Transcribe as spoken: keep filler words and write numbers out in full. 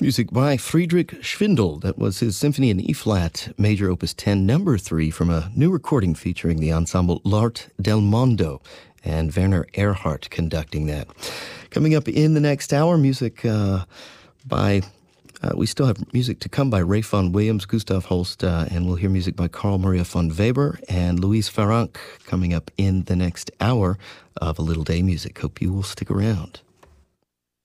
Music by Friedrich Schwindel. That was his Symphony in E-flat, Major Opus ten, number three, from a new recording featuring the ensemble L'Arte del Mondo, and Werner Erhardt conducting that. Coming up in the next hour, music uh, by... Uh, we still have music to come by Ray Vaughan Williams, Gustav Holst, uh, and we'll hear music by Carl Maria von Weber and Louise Farranc coming up in the next hour of A Little Day Music. Hope you will stick around.